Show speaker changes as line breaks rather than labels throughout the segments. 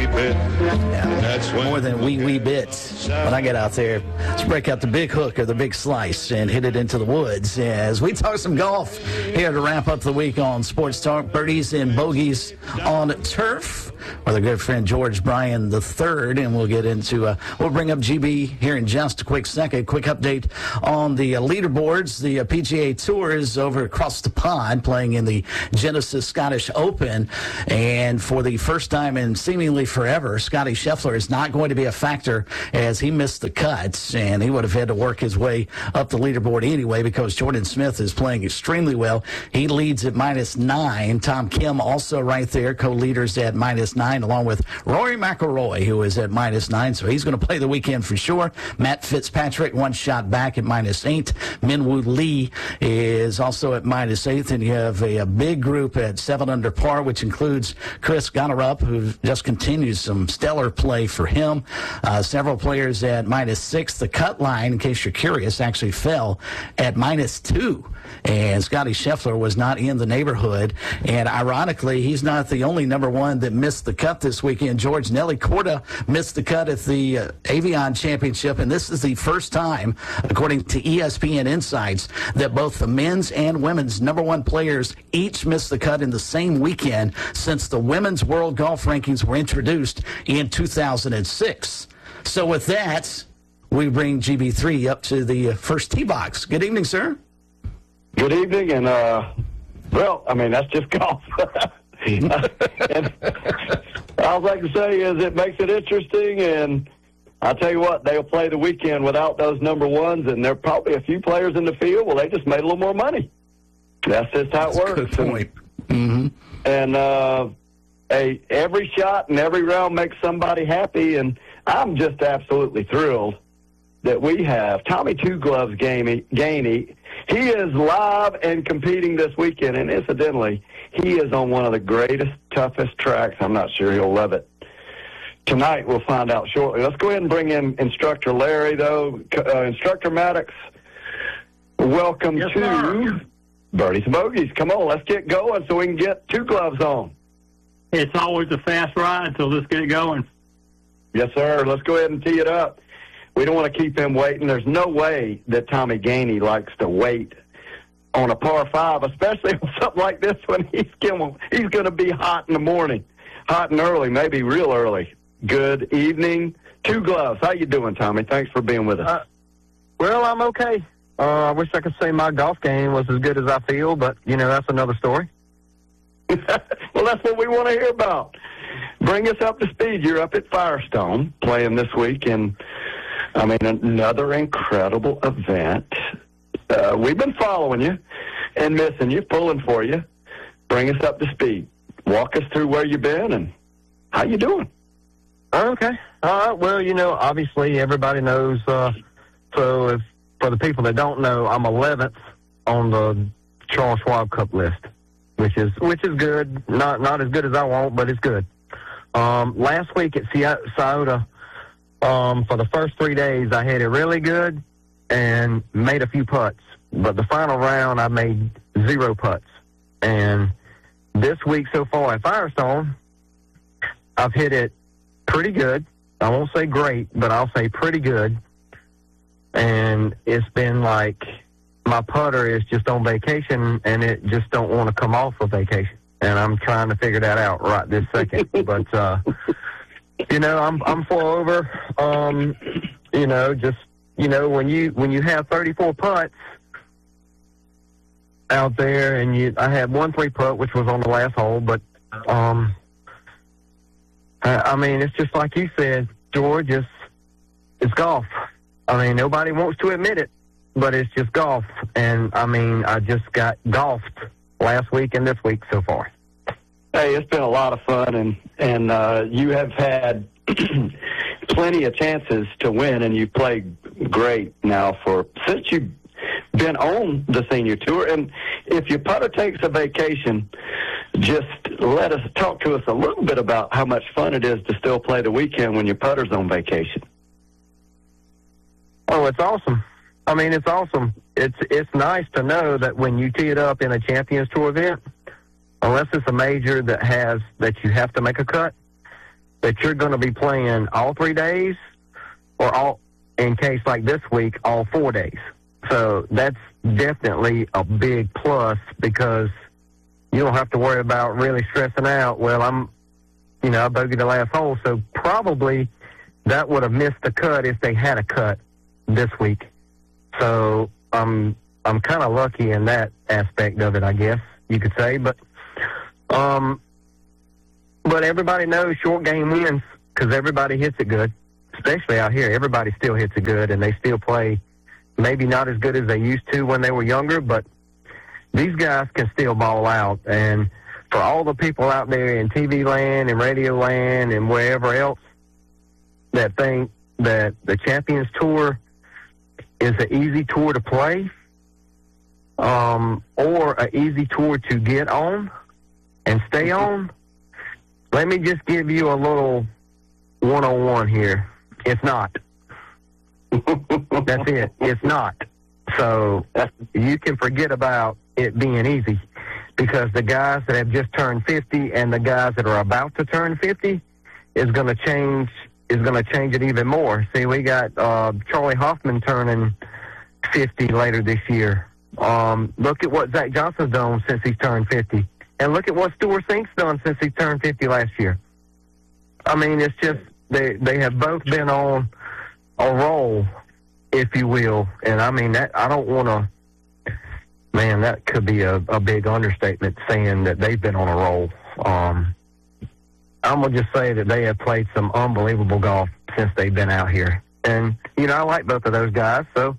bit.
More than wee bits. When I get out there, let's break out the big hook or the big slice and hit it into the woods as we talk some golf here to wrap up the week on Sports Talk. Birdies and bogeys on turf with our good friend George Bryan III, and we'll get into we'll bring up GB here in just a quick second. Quick update on the leaderboards. The PGA Tour is over across the pond playing in the Genesis Scottish Open, and for the first time in seemingly forever, Scotty Scheffler is not going to be a factor as he missed the cuts, and he would have had to work his way up the leaderboard anyway because Jordan Smith is playing extremely well. He leads at -9. Tom Kim also right there, co-leaders at -9, along with Rory McIlroy, who is at -9, so he's going to play the weekend for sure. Matt Fitzpatrick, one shot back at -8. Minwoo Lee is also at -8, and you have a big group at 7 under par, which includes Chris Goddard, who just continues some stellar play for him. Several players at -6. The cut line, in case you're curious, actually fell at -2. And Scotty Scheffler was not in the neighborhood. And ironically, he's not the only number one that missed the cut this weekend. George, Nelly Korda missed the cut at the Avion Championship. And this is the first time, according to ESPN Insights, that both the men's and women's number one players each missed the cut in the same weekend since the women's world golf rankings were introduced in 2006. So with that, we bring GB3 up to the first tee box. Good evening, sir.
Good evening, and well, I mean, that's just golf. And all I can say is it makes it interesting, and I'll tell you what, they'll play the weekend without those number ones, and there are probably a few players in the field, well, they just made a little more money. That's just how it works.
Good point.
And every shot and every round makes somebody happy, and I'm just absolutely thrilled that we have Tommy Two Gloves Gainey. He is live and competing this weekend, and incidentally, he is on one of the greatest, toughest tracks. I'm not sure he'll love it. Tonight, we'll find out shortly. Let's go ahead and bring in Instructor Larry, though. Instructor Maddox, welcome to Birdies and Bogeys. Come on, let's get going so we can get Two Gloves on.
It's always a fast ride, so let's get it going.
Yes, sir. Let's go ahead and tee it up. We don't want to keep him waiting. There's no way that Tommy Gainey likes to wait on a par 5, especially on something like this when he's going to be hot in the morning, hot and early, maybe real early. Good evening. Two Gloves. How you doing, Tommy? Thanks for being with us.
Well, I'm okay. I wish I could say my golf game was as good as I feel, but, that's another story.
Well, that's what we want to hear about. Bring us up to speed. You're up at Firestone playing this week, and another incredible event. We've been following you and missing you, pulling for you. Bring us up to speed. Walk us through where you've been and how you doing.
Okay. All right. Well, obviously everybody knows. So if for the people that don't know, I'm 11th on the Charles Schwab Cup list, which is good. Not as good as I want, but it's good. Last week at Scioto, for the first 3 days, I had it really good and made a few putts. But the final round, I made 0 putts. And this week so far at Firestone, I've hit it pretty good. I won't say great, but I'll say pretty good. And it's been like my putter is just on vacation, and it just don't want to come off of vacation. And I'm trying to figure that out right this second. But, I'm 4 over. When you have 34 putts out there, and I had 1 3-putt, which was on the last hole, but it's just like you said, George. It's golf. Nobody wants to admit it, but it's just golf. And I just got golfed last week and this week so far.
Hey, it's been a lot of fun, and you have had plenty of chances to win, and you've played great now since you've been on the senior tour. And if your putter takes a vacation, just talk to us a little bit about how much fun it is to still play the weekend when your putter's on vacation.
Oh, it's awesome. It's awesome. It's nice to know that when you tee it up in a Champions Tour event, unless it's a major that you have to make a cut, that you're going to be playing all 3 days, or all, in case like this week, all 4 days. So that's definitely a big plus, because you don't have to worry about really stressing out. Well, I bogeyed the last hole, so probably that would have missed the cut if they had a cut this week. So I'm kind of lucky in that aspect of it, I guess you could say. But everybody knows short game wins, because everybody hits it good, especially out here. Everybody still hits it good, and they still play maybe not as good as they used to when they were younger, but these guys can still ball out. And for all the people out there in TV land and radio land and wherever else that think that the Champions Tour is an easy tour to play, or an easy tour to get on and stay on, let me just give you a little 101 here. It's not. That's it. It's not. So you can forget about it being easy, because the guys that have just turned 50 and the guys that are about to turn 50 is going to change it even more. See, we got Charlie Hoffman turning 50 later this year. Look at what Zach Johnson's done since he's turned 50. And look at what Stuart Sink's done since he turned 50 last year. I mean, it's just they have both been on a roll, if you will. And, I mean, that I don't want to – man, that could be a big understatement, saying that they've been on a roll. I'm going to just say that they have played some unbelievable golf since they've been out here. And, I like both of those guys. So,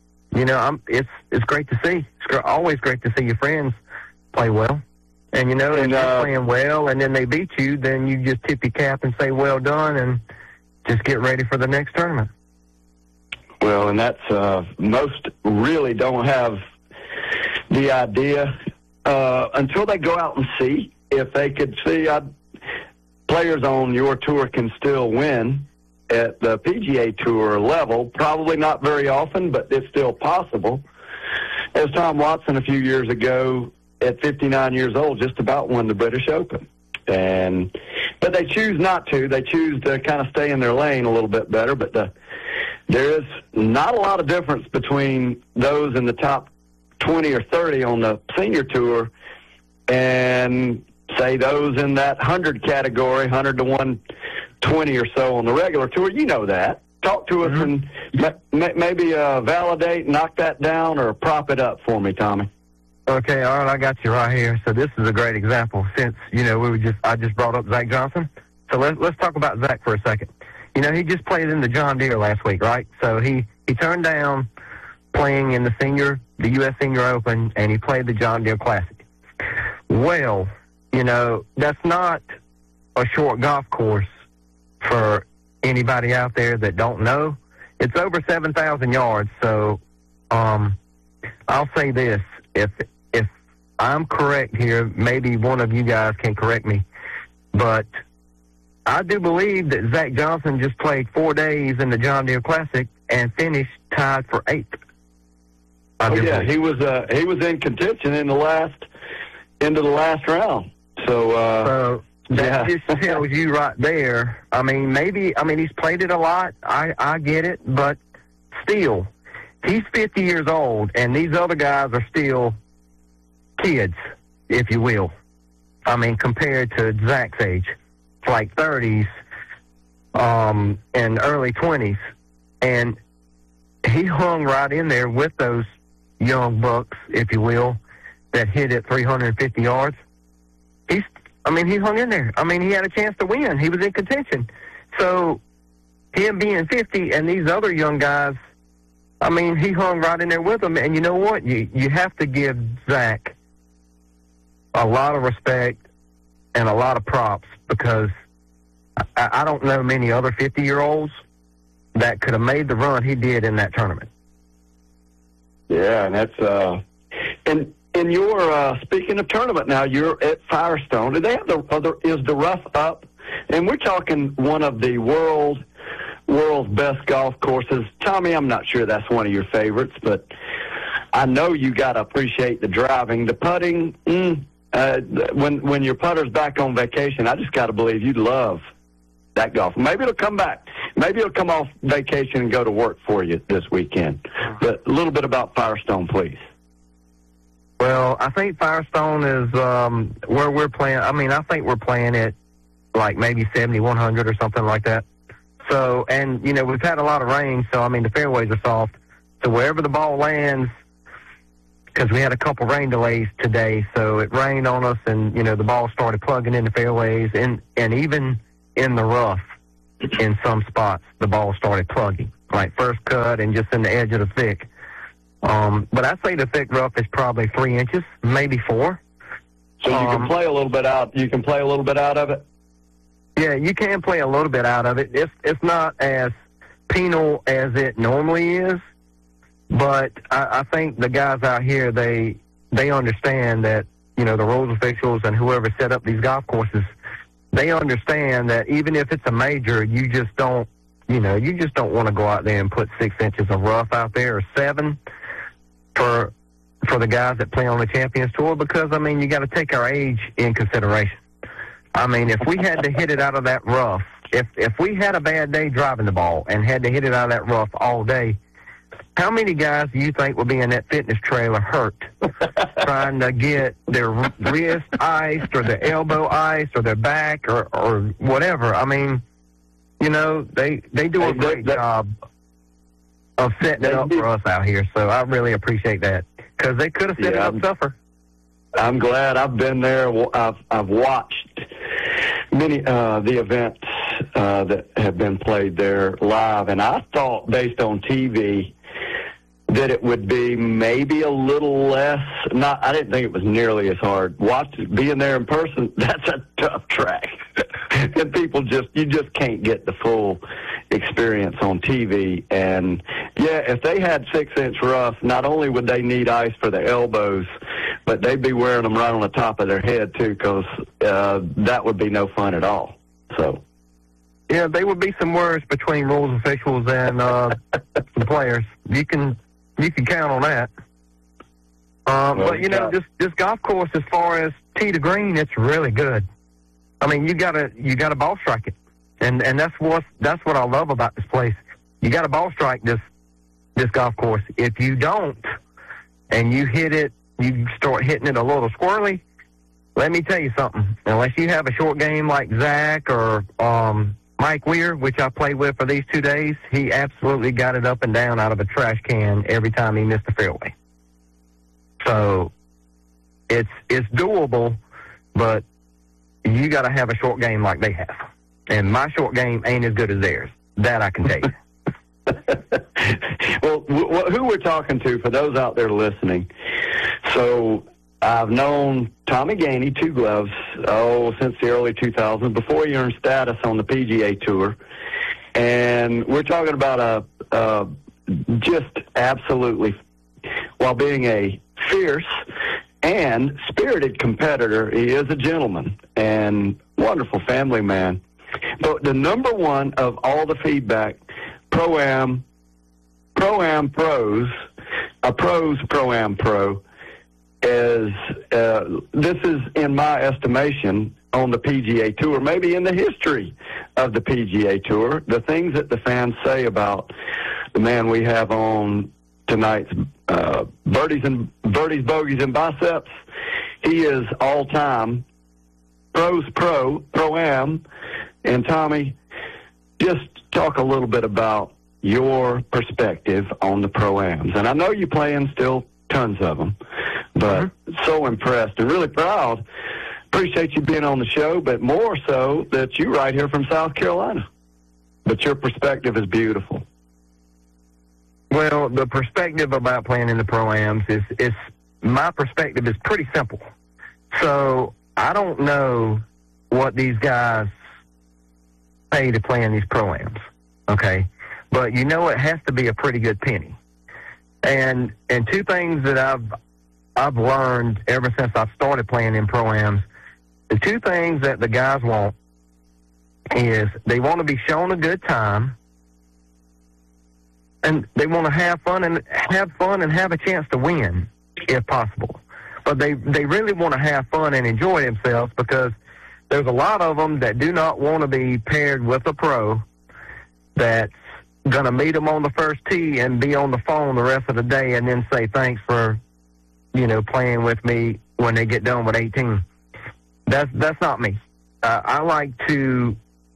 it's great to see. It's always great to see your friends play well. And, if they're playing well and then they beat you, then you just tip your cap and say, well done, and just get ready for the next tournament.
Well, and that's most really don't have the idea until they go out and see. If they could see players on your tour can still win at the PGA Tour level, probably not very often, but it's still possible. As Tom Watson a few years ago, at 59 years old, just about won the British Open. But they choose not to. They choose to kind of stay in their lane a little bit better. But there is not a lot of difference between those in the top 20 or 30 on the senior tour and, say, those in that 100 category, 100 to 120 or so on the regular tour. You know that. Talk to us and maybe validate, knock that down, or prop it up for me, Tommy.
Okay, all right, I got you right here. So this is a great example, since I just brought up Zach Johnson. So let's talk about Zach for a second. He just played in the John Deere last week, right? So he turned down playing in the U.S. Senior Open, and he played the John Deere Classic. Well, that's not a short golf course for anybody out there that don't know. It's over 7,000 yards. So I'll say this: if I'm correct here, maybe one of you guys can correct me, but I do believe that Zach Johnson just played 4 days in the John Deere Classic and finished tied for 8th.
Yeah, he was in contention into the last round. So
that just tells you right there. I mean, he's played it a lot. I get it, but still, he's 50 years old, and these other guys are still kids, if you will. I mean, compared to Zach's age, it's like 30s and early 20s. And he hung right in there with those young bucks, if you will, that hit at 350 yards. He hung in there. I mean, he had a chance to win. He was in contention. So him being 50 and these other young guys, I mean, he hung right in there with them. And you know what? You have to give Zach a lot of respect and a lot of props, because I don't know many other 50-year-olds that could have made the run he did in that tournament.
Yeah, and that's and in your speaking of tournament now, you're at Firestone. Do they have is the Rough Up? And we're talking one of the world's best golf courses. Tommy, I'm not sure that's one of your favorites, but I know you got to appreciate the driving, the putting. When your putter's back on vacation, I just got to believe you love that golf. Maybe it'll come back. Maybe it'll come off vacation and go to work for you this weekend. But a little bit about Firestone, please.
Well, I think Firestone is where we're playing. I mean, I think we're playing at like maybe 7,100 or something like that. So, and, you know, we've had a lot of rain, so, I mean, the fairways are soft. So wherever the ball lands, because we had a couple rain delays today, so it rained on us, and, you know, the ball started plugging in the fairways, and even in the rough, in some spots, the ball started plugging, like first cut and just in the edge of the thick. But I'd say the thick rough is probably 3 inches, maybe 4.
So you can play a little bit out. You can play a little bit out of it.
Yeah, you can play a little bit out of it. It's not as penal as it normally is, but I think the guys out here, they understand that, you know, the rules officials and whoever set up these golf courses, they understand that even if it's a major, you just don't want to go out there and put 6 inches of rough out there or 7 for the guys that play on the Champions Tour, because, I mean, you got to take our age in consideration. I mean, if we had to hit it out of that rough, if we had a bad day driving the ball and had to hit it out of that rough all day, how many guys do you think would be in that fitness trailer hurt trying to get their wrist iced or their elbow iced or their back or whatever? I mean, you know, they do a great job of setting it up for us out here, so I really appreciate that, because they could have set it up tougher.
I'm glad. I've been there. I've watched many the events that have been played there live, and I thought, based on TV, that it would be maybe a little less. I didn't think it was nearly as hard. Being there in person, that's a tough track, and you just can't get the full experience on TV. And yeah, if they had 6-inch rough, not only would they need ice for the elbows, but they'd be wearing them right on the top of their head too, because that would be no fun at all. So.
Yeah, there would be some words between rules officials and the players. You can count on that. But you know, this golf course, as far as tee to green, it's really good. I mean, you gotta ball strike it, and that's what I love about this place. You gotta ball strike this golf course. If you don't, and you hit it, you start hitting it a little squirrely. Let me tell you something. Unless you have a short game like Zach or Mike Weir, which I played with for these 2 days, he absolutely got it up and down out of a trash can every time he missed the fairway. So it's doable, but you got to have a short game like they have. And my short game ain't as good as theirs. That I can tell you.
Well, who we're talking to, for those out there listening, so I've known Tommy Gainey, Two Gloves, since the early 2000s, before he earned status on the PGA Tour. And we're talking about just absolutely, while being a fierce and spirited competitor, he is a gentleman and wonderful family man. But the number one of all the feedback, Pro-Am pros, a pros Pro-Am pro, is this is, in my estimation, on the PGA Tour, maybe in the history of the PGA Tour, the things that the fans say about the man we have on tonight's birdies, bogeys, and biceps. He is all-time pros Pro-Am. And Tommy, just talk a little bit about your perspective on the Pro-Ams. And I know you're playing still tons of them, but so impressed and really proud. Appreciate you being on the show, but more so that you're right here from South Carolina. But your perspective is beautiful.
Well, the perspective about playing in the Pro-Ams is my perspective is pretty simple. So I don't know what these guys pay to play in these Pro-Ams, okay? But you know it has to be a pretty good penny. And two things that I've learned ever since I started playing in Pro-Ams, the two things that the guys want is they want to be shown a good time, and they want to have fun and have a chance to win if possible. But they really want to have fun and enjoy themselves, because there's a lot of them that do not want to be paired with a pro that's going to meet them on the first tee and be on the phone the rest of the day and then say thanks for, playing with me when they get done with 18. That's not me. I like to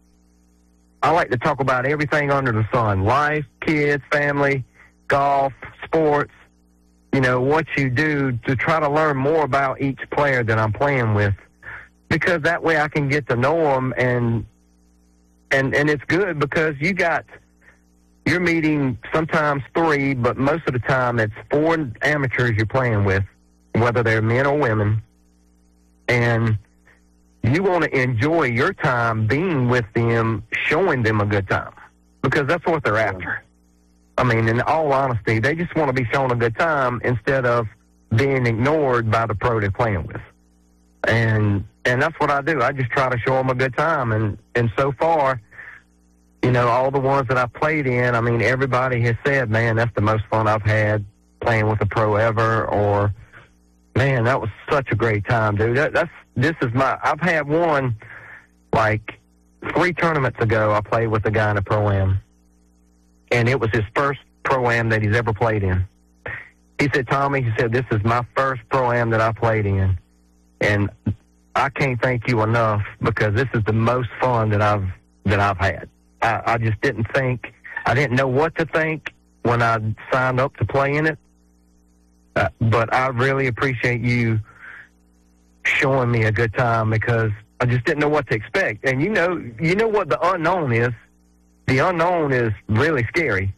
talk about everything under the sun: life, kids, family, golf, sports. What you do to try to learn more about each player that I'm playing with, because that way I can get to know them, and it's good because you're meeting sometimes 3, but most of the time it's 4 amateurs you're playing with, whether they're men or women, and you want to enjoy your time being with them, showing them a good time, because that's what they're after. I mean, in all honesty, they just want to be shown a good time instead of being ignored by the pro they're playing with. And that's what I do. I just try to show them a good time. And so far, all the ones that I've played in, I mean, everybody has said, man, that's the most fun I've had playing with a pro ever, or, man, that was such a great time, dude. I've had one, like 3 tournaments ago, I played with a guy in a Pro-Am, and it was his first Pro-Am that he's ever played in. He said, Tommy, this is my first Pro-Am that I played in, and I can't thank you enough, because this is the most fun that I've had. I just didn't know what to think when I signed up to play in it, but I really appreciate you showing me a good time, because I just didn't know what to expect. And you know what the unknown is. The unknown is really scary.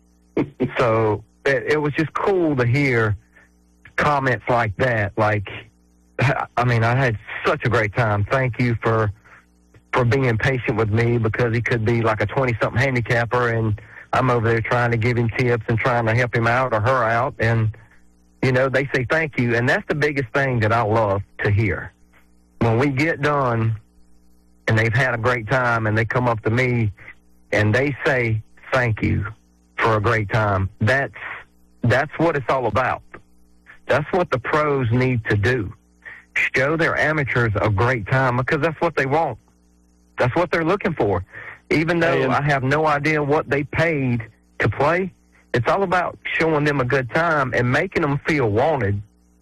So it was just cool to hear comments like that. Like, I mean, I had such a great time. Thank you for being patient with me, because he could be like a 20-something handicapper, and I'm over there trying to give him tips and trying to help him out or her out. And, they say thank you. And that's the biggest thing that I love to hear. When we get done and they've had a great time and they come up to me and they say thank you for a great time, that's what it's all about. That's what the pros need to do. Show their amateurs a great time, because that's what they want. That's what they're looking for. Even though I have no idea what they paid to play, it's all about showing them a good time and making them feel wanted,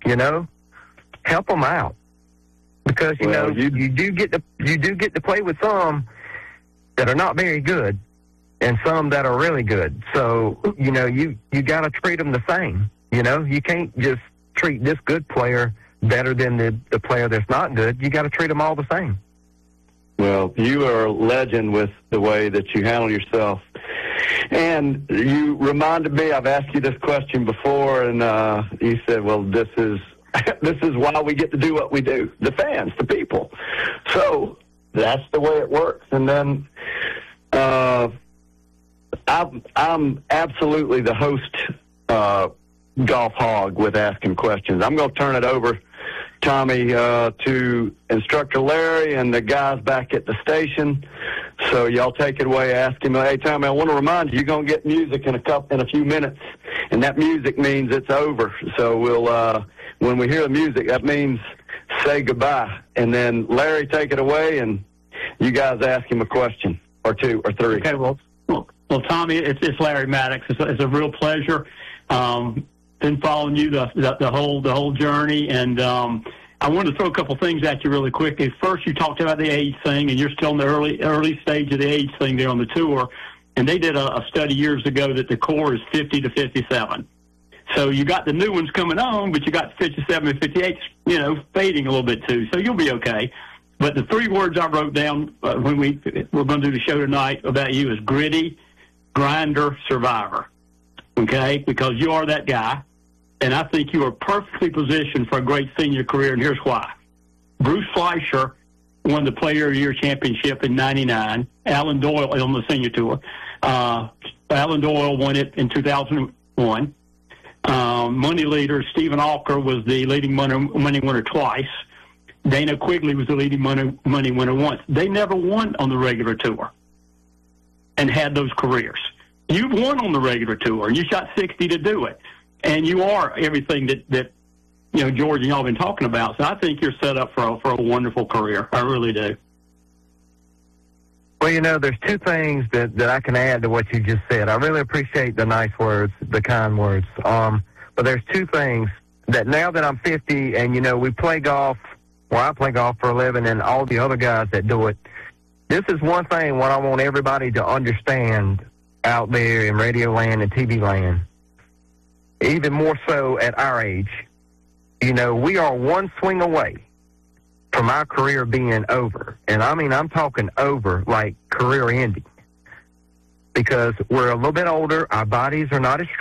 Help them out. Because, you do get to play with some that are not very good and some that are really good. So, you got to treat them the same. You can't just treat this good player better than the player that's not good. You got to treat them all the same.
Well, you are a legend with the way that you handle yourself. And you reminded me, I've asked you this question before, and you said, well, this is why we get to do what we do, the fans, the people. So that's the way it works. And then I'm absolutely the host golf hog with asking questions. I'm going to turn it over, Tommy, to Instructor Larry and the guys back at the station. So y'all take it away. Ask him, hey, Tommy, I want to remind you, you're going to get music in a few minutes, and that music means it's over. So we'll when we hear the music, that means say goodbye. And then Larry, take it away, and you guys ask him a question or 2 or 3.
Okay, well, Tommy, it's Larry Maddox. It's a real pleasure. Been following you the whole journey, and I wanted to throw a couple things at you really quickly. First, you talked about the age thing, and you're still in the early stage of the age thing there on the tour. And they did a study years ago that the core is 50 to 57. So you got the new ones coming on, but you got 57 and 58, fading a little bit too. So you'll be okay. But the 3 words I wrote down when we're going to do the show tonight about you is gritty, grinder, survivor. Okay? Because you are that guy. And I think you are perfectly positioned for a great senior career, and here's why. Bruce Fleischer won the Player of the Year championship in '99. Alan Doyle on the senior tour. Alan Doyle won it in 2001. Money leader Stephen Alker was the leading money winner twice. Dana Quigley was the leading money winner once. They never won on the regular tour and had those careers. You've won on the regular tour, and you shot 60 to do it. And you are everything that George and y'all been talking about. So I think you're set up for a wonderful career. I really do.
Well, there's two things that I can add to what you just said. I really appreciate the nice words, the kind words. But there's two things that now that I'm 50 and, we play golf, I play golf for a living, and all the other guys that do it, this is one thing what I want everybody to understand out there in radio land and TV land, even more so at our age. We are one swing away from our career being over. And I mean, I'm talking over, like career ending. Because we're a little bit older, our bodies are not as strong.